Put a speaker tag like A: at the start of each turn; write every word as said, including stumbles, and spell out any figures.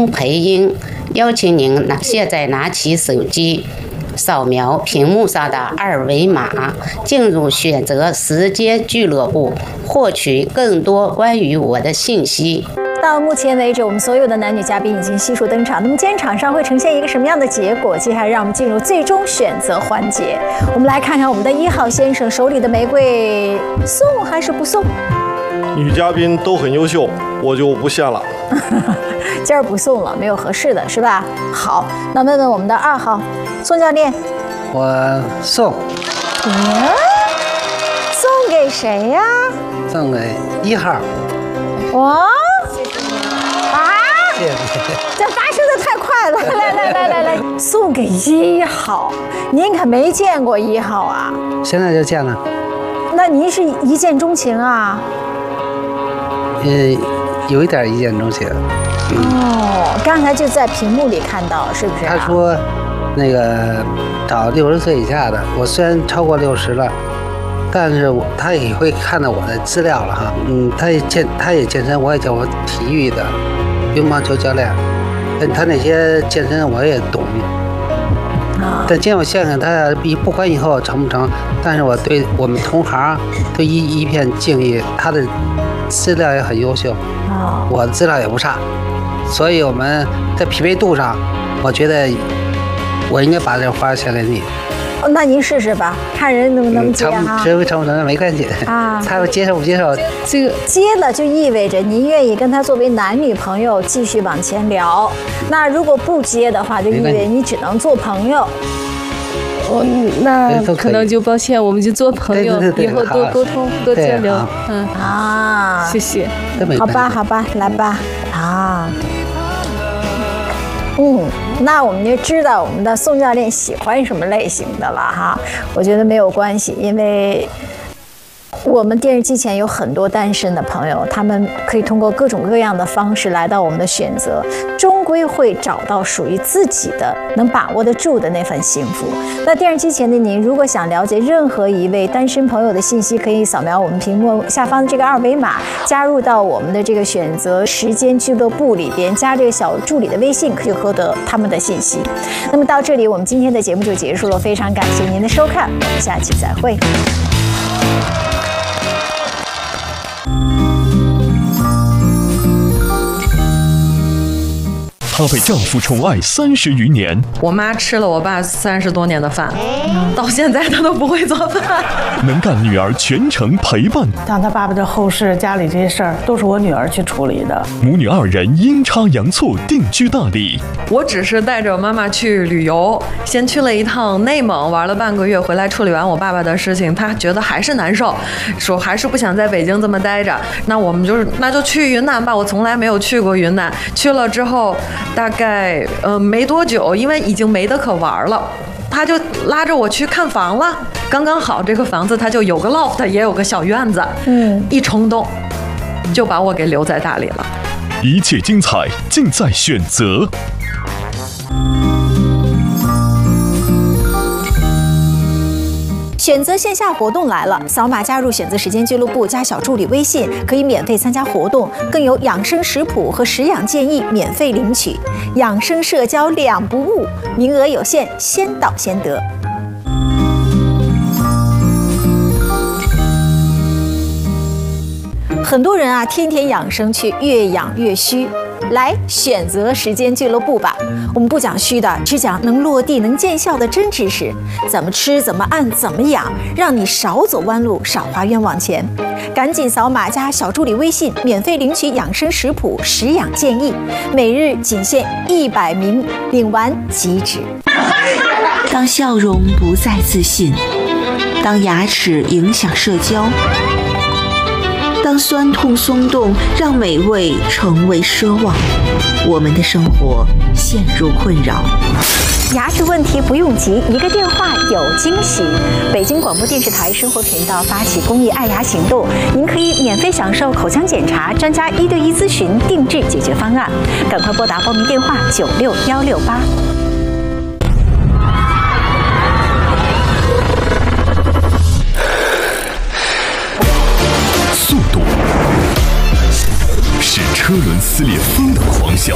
A: 通配音，邀请您拿现在拿起手机，扫描屏幕上的二维码，进入选择时间俱乐部，获取更多关于我的信息。
B: 到目前为止，我们所有的男女嘉宾已经悉数登场。那么今天场上会呈现一个什么样的结果？接下来让我们进入最终选择环节。我们来看看我们的一号先生手里的玫瑰，送还是不送？
C: 女嘉宾都很优秀，我就不献了。
B: 今儿不送了，没有合适的，是吧？好，那问问我们的二号宋教练，
D: 我送。
B: 嗯，送给谁呀？
D: 送给一号。
B: 哇！啊！
D: 谢谢。
B: 这发生的太快了！来来来来来，送给一号，您可没见过一号啊？
D: 现在就见了。
B: 那您是一见钟情啊？
D: 呃，有一点一见钟情。
B: 嗯、哦，刚才就在屏幕里看到，是不是、啊？
D: 他说，那个找六十岁以下的，我虽然超过六十了。但是我他也会看到我的资料了哈，嗯，他也健他也健身，我也教我体育的，乒乓球教练，但他那些健身我也懂，啊，但见我现象他不管以后成不成，但是我对我们同行对一一片敬意，他的资料也很优秀，啊，我的资料也不差，所以我们在匹配度上，我觉得我应该把这花献给你。
B: 那您试试吧，看人能不能接啊？
D: 成不成不成没关系啊，他要接受不接受，
B: 这个接了就意味着您愿意跟他作为男女朋友继续往前聊。那如果不接的话，就意味着你只能做朋友。
E: 哦，那可能就抱歉，我们就做朋友，
D: 对对对对
E: 以后多沟通，多交流。嗯
B: 啊，
E: 谢谢。
B: 好吧，好吧，来吧，啊。嗯，那我们就知道我们的宋教练喜欢什么类型的了哈。我觉得没有关系，因为我们电视机前有很多单身的朋友，他们可以通过各种各样的方式来到我们的选择，终归会找到属于自己的能把握得住的那份幸福。那电视机前的您，如果想了解任何一位单身朋友的信息，可以扫描我们屏幕下方的这个二维码，加入到我们的这个选择时间俱乐部里边，加这个小助理的微信，可以获得他们的信息。那么到这里，我们今天的节目就结束了，非常感谢您的收看，我们下期再会。
F: 她被丈夫宠爱三十余年，
G: 我妈吃了我爸三十多年的饭，到现在她都不会做饭。
F: 能干女儿全程陪伴，
H: 像他爸爸的后事、家里这些事儿，都是我女儿去处理的。
F: 母女二人阴差阳错定居大理。
G: 我只是带着妈妈去旅游，先去了一趟内蒙，玩了半个月，回来处理完我爸爸的事情，他觉得还是难受，说还是不想在北京这么待着。那我们就是那就去云南吧，我从来没有去过云南。去了之后。大概呃没多久，因为已经没得可玩了，他就拉着我去看房了。刚刚好这个房子它就有个 loft， 也有个小院子，嗯，一冲动就把我给留在大理了。
F: 一切精彩尽在选择。
B: 选择线下活动来了，扫码加入选择时间俱乐部，加小助理微信，可以免费参加活动，更有养生食谱和食养建议免费领取，养生社交两不误，名额有限，先到先得。很多人啊，天天养生却越养越虚。来选择时间俱乐部吧，我们不讲虚的，只讲能落地、能见效的真知识。怎么吃、怎么按、怎么养，让你少走弯路，少花冤枉钱。赶紧扫码加小助理微信，免费领取养生食谱、食养建议，每日仅限一百名，领完即止。
I: 当笑容不再自信，当牙齿影响社交。当酸痛松动让美味成为奢望，我们的生活陷入困扰。
B: 牙齿问题不用急，一个电话有惊喜。北京广播电视台生活频道发起公益爱牙行动，您可以免费享受口腔检查、专家一对一咨询、定制解决方案。赶快拨打报名电话九六幺六八。
F: 速度是车轮撕裂风的狂笑。